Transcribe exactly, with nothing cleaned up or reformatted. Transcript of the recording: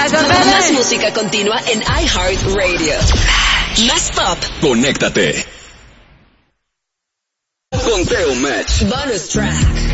Más música continua en iHeartRadio. Más pop. Conéctate con Teo Match. Bonus track.